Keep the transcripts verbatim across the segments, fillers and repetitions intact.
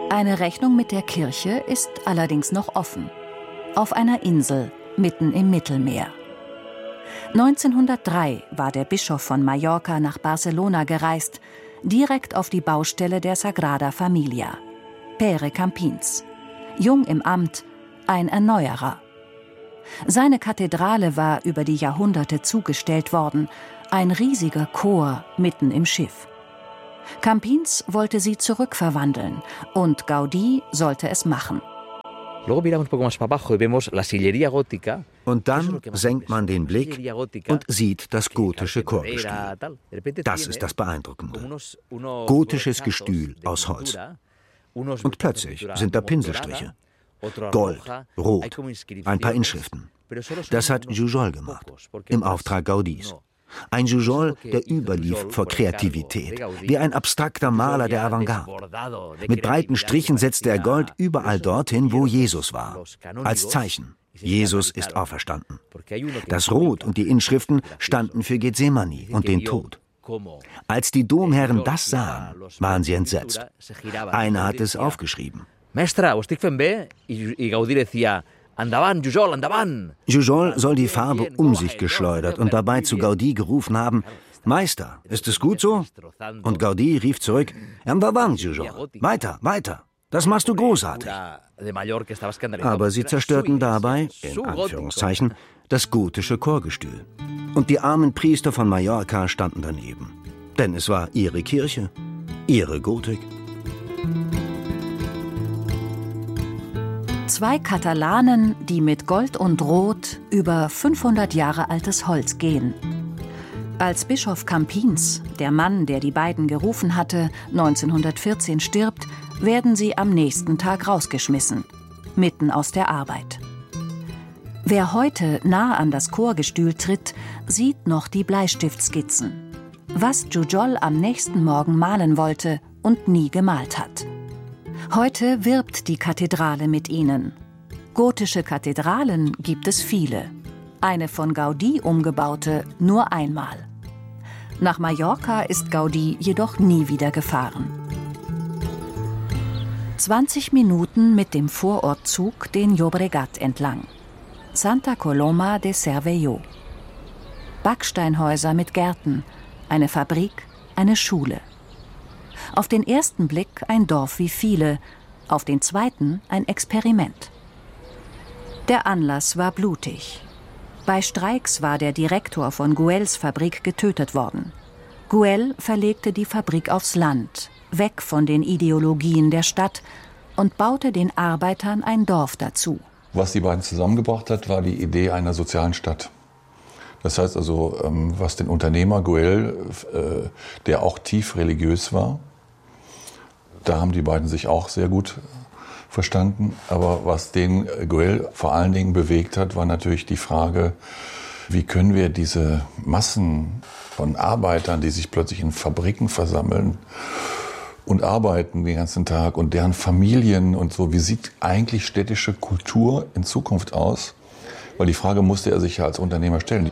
Eine Rechnung mit der Kirche ist allerdings noch offen. Auf einer Insel, mitten im Mittelmeer. neunzehnhundertdrei war der Bischof von Mallorca nach Barcelona gereist, direkt auf die Baustelle der Sagrada Familia. Pere Campins. Jung im Amt, ein Erneuerer. Seine Kathedrale war über die Jahrhunderte zugestellt worden, ein riesiger Chor mitten im Schiff. Campins wollte sie zurückverwandeln und Gaudí sollte es machen. Und dann senkt man den Blick und sieht das gotische Chorgestühl. Das ist das Beeindruckende. Gotisches Gestühl aus Holz. Und plötzlich sind da Pinselstriche. Gold, Rot, ein paar Inschriften. Das hat Jujol gemacht, im Auftrag Gaudís. Ein Jujol, der überlief vor Kreativität, wie ein abstrakter Maler der Avantgarde. Mit breiten Strichen setzte er Gold überall dorthin, wo Jesus war, als Zeichen. Jesus ist auferstanden. Das Rot und die Inschriften standen für Gethsemane und den Tod. Als die Domherren das sahen, waren sie entsetzt. Einer hat es aufgeschrieben. Jujol soll die Farbe um sich geschleudert und dabei zu Gaudí gerufen haben: Meister, ist es gut so? Und Gaudí rief zurück: Endavant, Jujol, weiter, weiter, das machst du großartig. Aber sie zerstörten dabei, in Anführungszeichen, das gotische Chorgestühl. Und die armen Priester von Mallorca standen daneben. Denn es war ihre Kirche, ihre Gotik. Zwei Katalanen, die mit Gold und Rot über fünfhundert Jahre altes Holz gehen. Als Bischof Campins, der Mann, der die beiden gerufen hatte, neunzehnhundertvierzehn stirbt, werden sie am nächsten Tag rausgeschmissen, mitten aus der Arbeit. Wer heute nah an das Chorgestühl tritt, sieht noch die Bleistiftskizzen. Was Jujol am nächsten Morgen malen wollte und nie gemalt hat. Heute wirbt die Kathedrale mit ihnen. Gotische Kathedralen gibt es viele. Eine von Gaudí umgebaute nur einmal. Nach Mallorca ist Gaudí jedoch nie wieder gefahren. zwanzig Minuten mit dem Vorortzug den Llobregat entlang. Santa Coloma de Cervelló. Backsteinhäuser mit Gärten, eine Fabrik, eine Schule. Auf den ersten Blick ein Dorf wie viele, auf den zweiten ein Experiment. Der Anlass war blutig. Bei Streiks war der Direktor von Güells Fabrik getötet worden. Güell verlegte die Fabrik aufs Land, weg von den Ideologien der Stadt und baute den Arbeitern ein Dorf dazu. Was die beiden zusammengebracht hat, war die Idee einer sozialen Stadt. Das heißt also, was den Unternehmer Güell, der auch tief religiös war, da haben die beiden sich auch sehr gut verstanden. Aber was den Güell vor allen Dingen bewegt hat, war natürlich die Frage, wie können wir diese Massen von Arbeitern, die sich plötzlich in Fabriken versammeln und arbeiten den ganzen Tag und deren Familien und so, wie sieht eigentlich städtische Kultur in Zukunft aus? Weil die Frage musste er sich ja als Unternehmer stellen.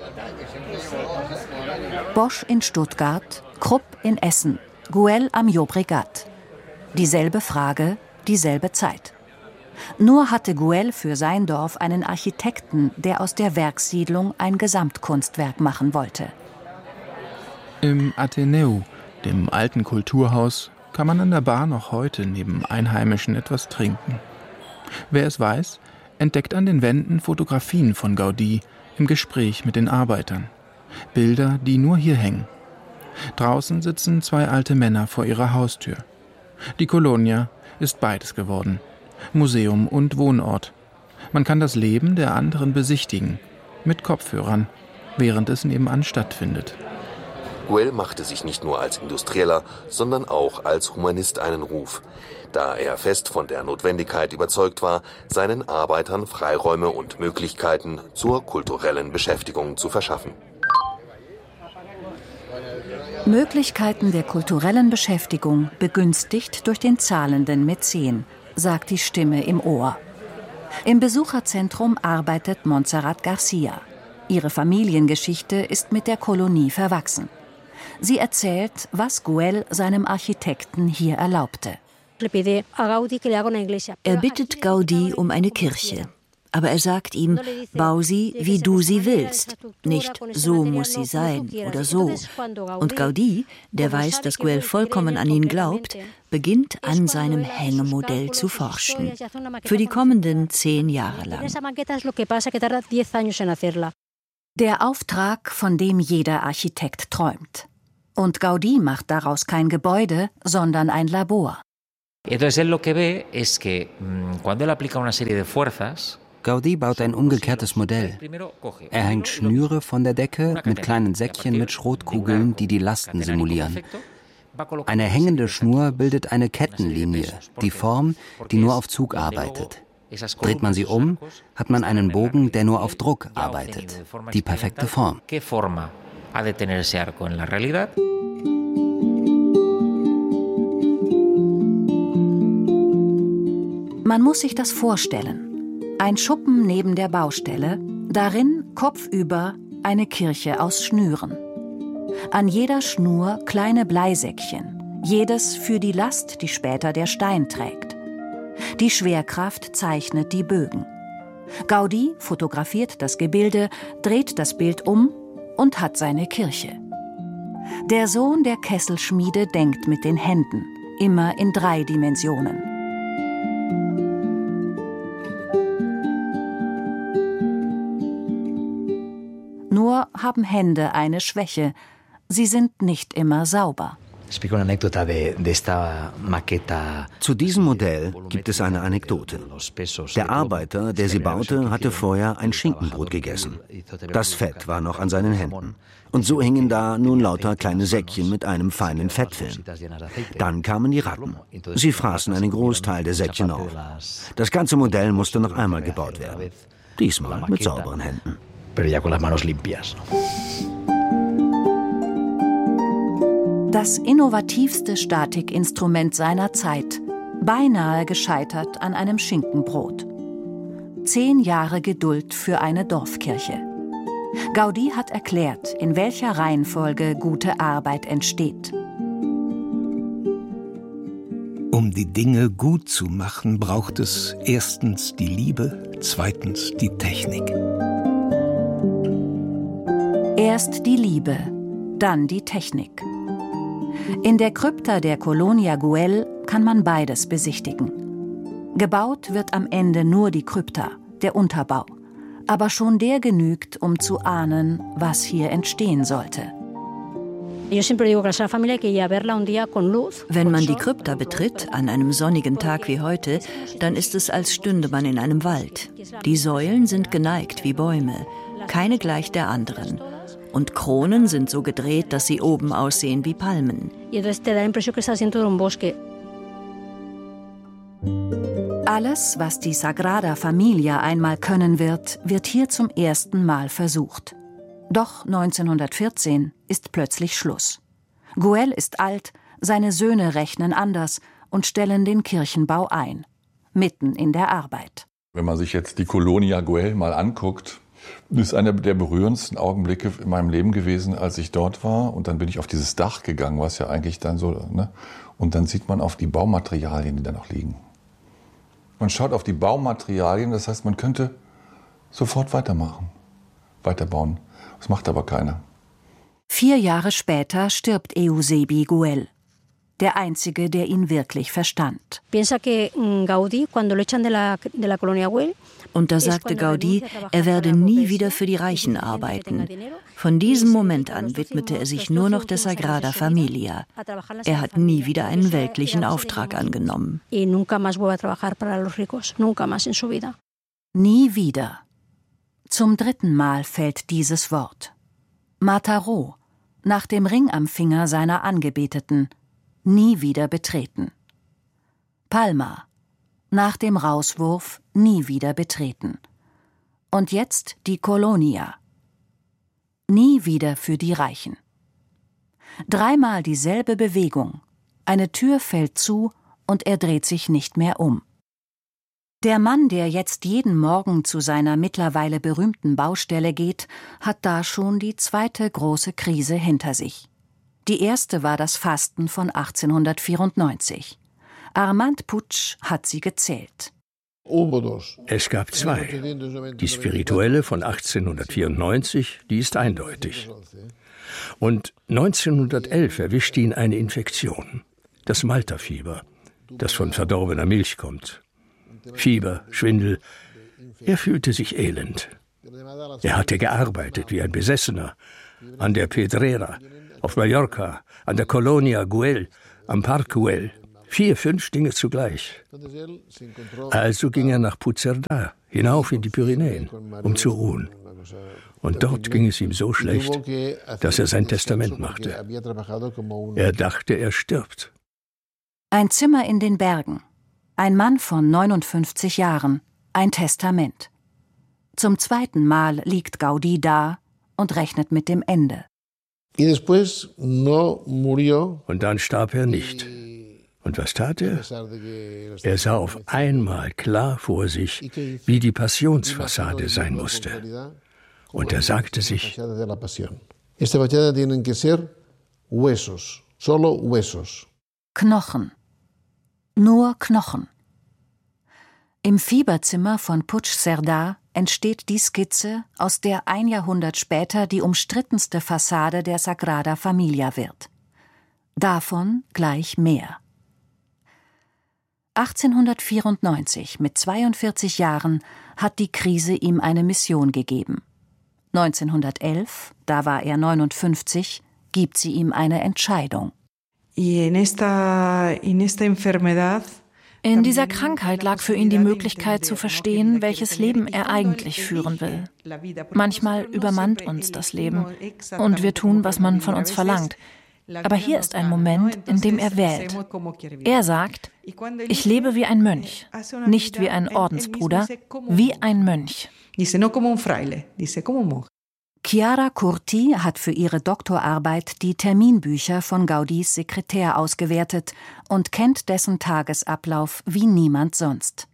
Bosch in Stuttgart, Krupp in Essen, Güell am Llobregat. Dieselbe Frage, dieselbe Zeit. Nur hatte Güell für sein Dorf einen Architekten, der aus der Werkssiedlung ein Gesamtkunstwerk machen wollte. Im Ateneu, dem alten Kulturhaus, kann man an der Bar noch heute neben Einheimischen etwas trinken. Wer es weiß, entdeckt an den Wänden Fotografien von Gaudí im Gespräch mit den Arbeitern. Bilder, die nur hier hängen. Draußen sitzen zwei alte Männer vor ihrer Haustür. Die Colonia ist beides geworden. Museum und Wohnort. Man kann das Leben der anderen besichtigen, mit Kopfhörern, während es nebenan stattfindet. Güell machte sich nicht nur als Industrieller, sondern auch als Humanist einen Ruf, da er fest von der Notwendigkeit überzeugt war, seinen Arbeitern Freiräume und Möglichkeiten zur kulturellen Beschäftigung zu verschaffen. Möglichkeiten der kulturellen Beschäftigung begünstigt durch den zahlenden Mäzen, sagt die Stimme im Ohr. Im Besucherzentrum arbeitet Montserrat Garcia. Ihre Familiengeschichte ist mit der Kolonie verwachsen. Sie erzählt, was Güell seinem Architekten hier erlaubte. Er bittet Gaudí um eine Kirche. Aber er sagt ihm, bau sie, wie du sie willst. Nicht, so muss sie sein oder so. Und Gaudí, der weiß, dass Güell vollkommen an ihn glaubt, beginnt an seinem Hängemodell zu forschen. Für die kommenden zehn Jahre lang. Der Auftrag, von dem jeder Architekt träumt. Und Gaudí macht daraus kein Gebäude, sondern ein Labor. Gaudí baut ein umgekehrtes Modell. Er hängt Schnüre von der Decke mit kleinen Säckchen mit Schrotkugeln, die die Lasten simulieren. Eine hängende Schnur bildet eine Kettenlinie, die Form, die nur auf Zug arbeitet. Dreht man sie um, hat man einen Bogen, der nur auf Druck arbeitet. Die perfekte Form. Man muss sich das vorstellen. Ein Schuppen neben der Baustelle, darin kopfüber eine Kirche aus Schnüren. An jeder Schnur kleine Bleisäckchen, jedes für die Last, die später der Stein trägt. Die Schwerkraft zeichnet die Bögen. Gaudí fotografiert das Gebilde, dreht das Bild um und hat seine Kirche. Der Sohn der Kesselschmiede denkt mit den Händen, immer in drei Dimensionen. Nur haben Hände eine Schwäche. Sie sind nicht immer sauber. Zu diesem Modell gibt es eine Anekdote. Der Arbeiter, der sie baute, hatte vorher ein Schinkenbrot gegessen. Das Fett war noch an seinen Händen. Und so hingen da nun lauter kleine Säckchen mit einem feinen Fettfilm. Dann kamen die Ratten. Sie fraßen einen Großteil der Säckchen auf. Das ganze Modell musste noch einmal gebaut werden. Diesmal mit sauberen Händen. Das innovativste Statikinstrument seiner Zeit, beinahe gescheitert an einem Schinkenbrot. Zehn Jahre Geduld für eine Dorfkirche. Gaudí hat erklärt, in welcher Reihenfolge gute Arbeit entsteht. Um die Dinge gut zu machen, braucht es erstens die Liebe, zweitens die Technik. Erst die Liebe, dann die Technik. In der Krypta der Colonia Güell kann man beides besichtigen. Gebaut wird am Ende nur die Krypta, der Unterbau. Aber schon der genügt, um zu ahnen, was hier entstehen sollte. Wenn man die Krypta betritt, an einem sonnigen Tag wie heute, dann ist es, als stünde man in einem Wald. Die Säulen sind geneigt wie Bäume, keine gleich der anderen. Und Kronen sind so gedreht, dass sie oben aussehen wie Palmen. Alles, was die Sagrada Familia einmal können wird, wird hier zum ersten Mal versucht. Doch neunzehnhundertvierzehn ist plötzlich Schluss. Güell ist alt, seine Söhne rechnen anders und stellen den Kirchenbau ein, mitten in der Arbeit. Wenn man sich jetzt die Colonia Güell mal anguckt, das ist einer der berührendsten Augenblicke in meinem Leben gewesen, als ich dort war. Und dann bin ich auf dieses Dach gegangen, was ja eigentlich dann so, ne? Und dann sieht man auf die Baumaterialien, die da noch liegen. Man schaut auf die Baumaterialien, das heißt, man könnte sofort weitermachen, weiterbauen. Das macht aber keiner. Vier Jahre später stirbt Eusebi Güell, der Einzige, der ihn wirklich verstand. Und da sagte Gaudí, er werde nie wieder für die Reichen arbeiten. Von diesem Moment an widmete er sich nur noch der Sagrada Familia. Er hat nie wieder einen weltlichen Auftrag angenommen. Nie wieder. Zum dritten Mal fällt dieses Wort. Mataró, nach dem Ring am Finger seiner Angebeteten, nie wieder betreten. Palma, nach dem Rauswurf nie wieder betreten. Und jetzt die Colonia. Nie wieder für die Reichen. Dreimal dieselbe Bewegung. Eine Tür fällt zu und er dreht sich nicht mehr um. Der Mann, der jetzt jeden Morgen zu seiner mittlerweile berühmten Baustelle geht, hat da schon die zweite große Krise hinter sich. Die erste war das Fasten von achtzehnhundertvierundneunzig. Armand Puig hat sie gezählt. Es gab zwei. Die spirituelle von achtzehnhundertvierundneunzig, die ist eindeutig. Und neunzehnhundertelf erwischte ihn eine Infektion, das Malterfieber, das von verdorbener Milch kommt. Fieber, Schwindel, er fühlte sich elend. Er hatte gearbeitet wie ein Besessener, an der Pedrera, auf Mallorca, an der Colonia Güell, am Park Güell. Vier, fünf Dinge zugleich. Also ging er nach Puigcerdà, hinauf in die Pyrenäen, um zu ruhen. Und dort ging es ihm so schlecht, dass er sein Testament machte. Er dachte, er stirbt. Ein Zimmer in den Bergen. Ein Mann von neunundfünfzig Jahren. Ein Testament. Zum zweiten Mal liegt Gaudí da und rechnet mit dem Ende. Und dann starb er nicht. Und was tat er? Er sah auf einmal klar vor sich, wie die Passionsfassade sein musste. Und er sagte sich, Knochen. Nur Knochen. Im Fieberzimmer von Puigcerdà entsteht die Skizze, aus der ein Jahrhundert später die umstrittenste Fassade der Sagrada Familia wird. Davon gleich mehr. achtzehnhundertvierundneunzig, mit zweiundvierzig Jahren, hat die Krise ihm eine Mission gegeben. neunzehnhundertelf, da war er neunundfünfzig, gibt sie ihm eine Entscheidung. In dieser Krankheit lag für ihn die Möglichkeit zu verstehen, welches Leben er eigentlich führen will. Manchmal übermannt uns das Leben und wir tun, was man von uns verlangt. Aber hier ist ein Moment, in dem er wählt. Er sagt, ich lebe wie ein Mönch, nicht wie ein Ordensbruder, wie ein Mönch. Chiara Curti hat für ihre Doktorarbeit die Terminbücher von Gaudís Sekretär ausgewertet und kennt dessen Tagesablauf wie niemand sonst.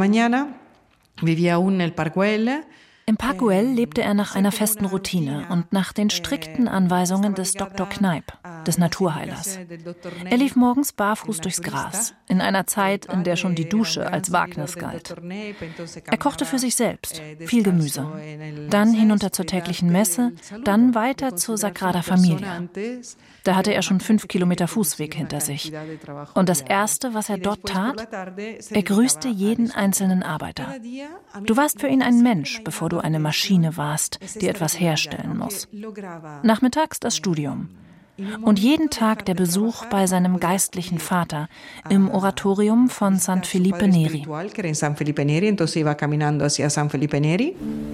Im Park Güell lebte er nach einer festen Routine und nach den strikten Anweisungen des Doktor Kneipp, des Naturheilers. Er lief morgens barfuß durchs Gras, in einer Zeit, in der schon die Dusche als Wagnis galt. Er kochte für sich selbst, viel Gemüse. Dann hinunter zur täglichen Messe, dann weiter zur Sagrada Familia. Da hatte er schon fünf Kilometer Fußweg hinter sich. Und das Erste, was er dort tat, er grüßte jeden einzelnen Arbeiter. Du warst für ihn ein Mensch, bevor du eine Maschine warst, die etwas herstellen muss. Nachmittags das Studium. Und jeden Tag der Besuch bei seinem geistlichen Vater im Oratorium von San Felipe Neri.